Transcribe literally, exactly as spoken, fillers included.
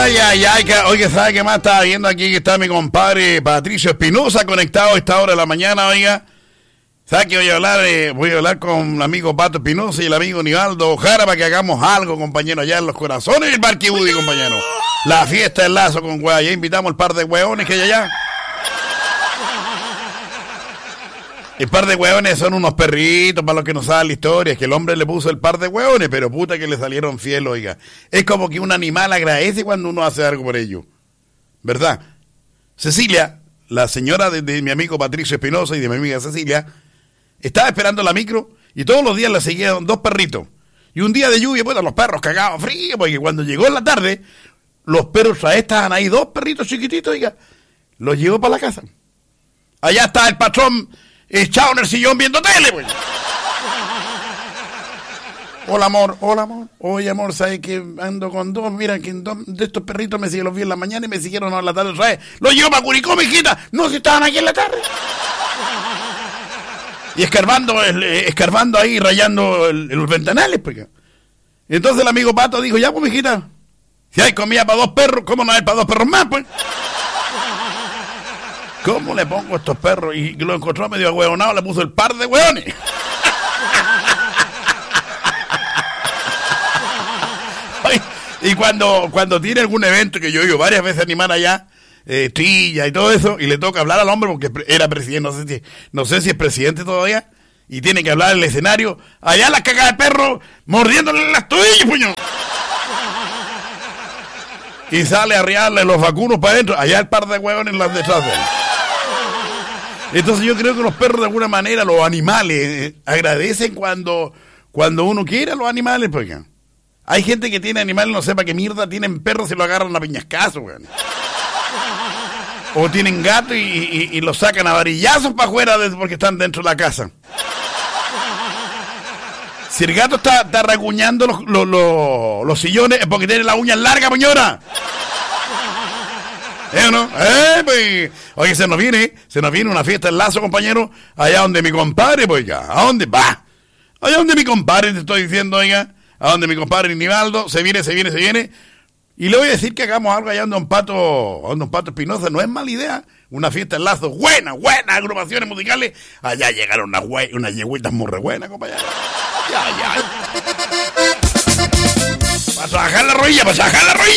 Ay, ay, ay, que, oiga, ¿sabe qué más estaba viendo aquí? Que está mi compadre Patricio Espinosa conectado a esta hora de la mañana, oiga. ¿Sabe que voy a hablar? Eh, voy a hablar con el amigo Pato Espinosa y el amigo Nivaldo Ojara para que hagamos algo, compañero, allá en los corazones del Parque Budi, compañero. La fiesta del Lazo con hueá. Ya invitamos al par de hueones que hay allá. El par de hueones son unos perritos, para los que no saben la historia, es que el hombre le puso el par de hueones, pero puta que le salieron fiel, oiga. Es como que un animal agradece cuando uno hace algo por ello, ¿verdad? Cecilia, la señora de, de mi amigo Patricio Espinosa y de mi amiga Cecilia, estaba esperando la micro y todos los días le seguían dos perritos. Y un día de lluvia, pues los perros cagaban frío, porque cuando llegó en la tarde, los perros a estaban ahí, dos perritos chiquititos, oiga, los llevó para la casa. Allá está el patrón echado en el sillón viendo tele, pues. Hola, amor, hola, amor. Oye, amor, ¿sabes que ando con dos? Mira, que dos de estos perritos me siguen los vi en la mañana y me siguieron en la tarde, ¿sabes? Los llevo para Curicó, mijita. No, si estaban aquí en la tarde. Y escarbando, escarbando ahí, rayando el, los ventanales, pues. Entonces el amigo Pato dijo, ya, pues, mijita, si hay comida para dos perros, ¿cómo no hay para dos perros más, pues? ¿Cómo le pongo a estos perros? Y lo encontró medio ahueonado, le puso el par de hueones. Y cuando, cuando tiene algún evento, que yo he ido varias veces a animar allá, eh, trilla y todo eso, y le toca hablar al hombre porque era presidente, no sé si, no sé si es presidente todavía, y tiene que hablar en el escenario, allá la caga de perro, mordiéndole las tobillas, puño. Y sale a arriarle los vacunos para adentro, allá el par de hueones las detrás de él. Entonces yo creo que los perros de alguna manera, los animales, eh, agradecen cuando, cuando uno quiere a los animales, pues. Hay gente que tiene animales, no sé para qué mierda, tienen perros y lo agarran a piñascazos, weón. O tienen gatos y, y, y los sacan a varillazos para afuera de, porque están dentro de la casa. Si el gato está, está raguñando los, los, los, los sillones es porque tiene las uñas largas, señora. ¿Eh o no? Eh, pues, oye, se nos viene, se nos viene una fiesta del Lazo, compañero, allá donde mi compadre, pues ya, ¿a dónde va? Allá donde mi compadre, te estoy diciendo, oiga, a donde mi compadre Nivaldo, se viene, se viene, se viene, y le voy a decir que hagamos algo allá donde Don Pato, donde Don Pato Espinosa, no es mala idea, una fiesta del Lazo, buena, buenas agrupaciones musicales, allá llegaron unas, unas yegüitas muy re buenas, compañero, ya, ya, para trabajar la rodilla, para trabajar la rodilla.